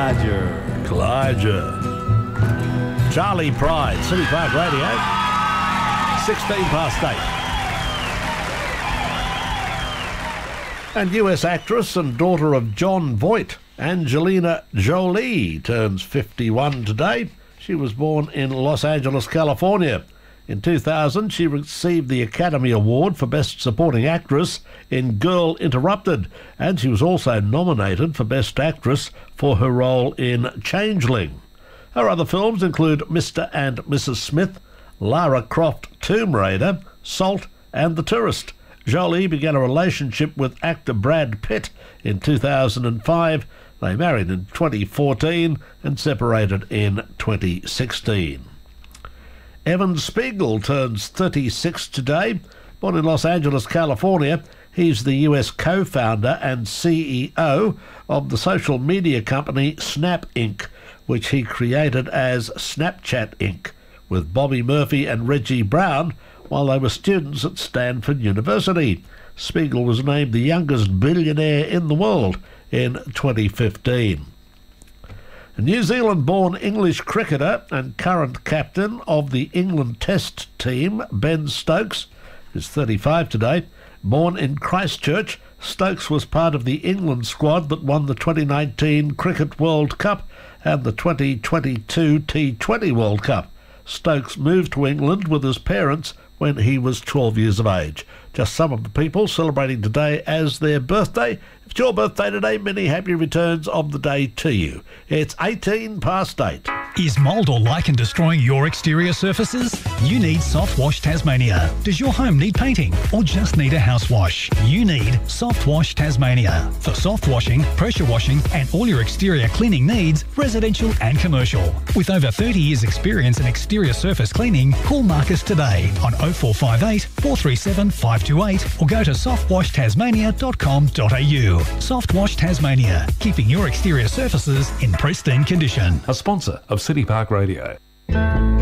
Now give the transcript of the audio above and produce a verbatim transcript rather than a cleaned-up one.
Clyger. Clyger. Charlie Pride, City Park Radio, sixteen past eight. And U S actress and daughter of Jon Voight, Angelina Jolie, turns fifty-one today. She was born in Los Angeles, California. In two thousand, she received the Academy Award for Best Supporting Actress in Girl Interrupted, and she was also nominated for Best Actress for her role in Changeling. Her other films include Mister and Missus Smith, Lara Croft Tomb Raider, Salt and The Tourist. Jolie began a relationship with actor Brad Pitt in two thousand five. They married in twenty fourteen and separated in twenty sixteen. Evan Spiegel turns thirty-six today. Born in Los Angeles, California, he's the U S co-founder and C E O of the social media company Snap Incorporated, which he created as Snapchat Incorporated with Bobby Murphy and Reggie Brown while they were students at Stanford University. Spiegel was named the youngest billionaire in the world in twenty fifteen. A New Zealand-born English cricketer and current captain of the England Test team, Ben Stokes, is thirty-five today. Born in Christchurch, Stokes was part of the England squad that won the twenty nineteen Cricket World Cup and the twenty twenty-two T twenty World Cup. Stokes moved to England with his parents when he was twelve years of age. Just some of the people celebrating today as their birthday. If it's your birthday today, many happy returns of the day to you. It's eighteen past eight. Is mould or lichen destroying your exterior surfaces? You need Soft Wash Tasmania. Does your home need painting or just need a house wash? You need Soft Wash Tasmania. For soft washing, pressure washing and all your exterior cleaning needs, residential and commercial. With over thirty years experience in exterior surface cleaning, call Marcus today on oh four five eight, four three seven, five two eight or go to soft wash tasmania dot com dot a u. Soft Wash Tasmania, keeping your exterior surfaces in pristine condition. A sponsor of City Park Radio.